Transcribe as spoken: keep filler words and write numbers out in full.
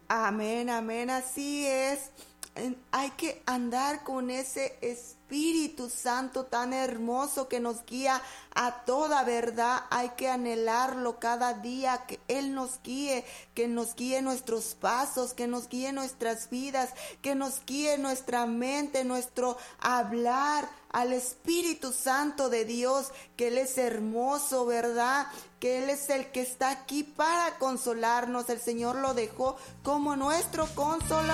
Amén, amén, así es. En- Hay que andar con ese Espíritu Santo tan hermoso que nos guía a toda verdad. Hay que anhelarlo cada día, que Él nos guíe, que nos guíe nuestros pasos, que nos guíe nuestras vidas, que nos guíe nuestra mente, nuestro hablar al Espíritu Santo de Dios, que Él es hermoso, ¿verdad? Que Él es el que está aquí para consolarnos. El Señor lo dejó como nuestro consolador.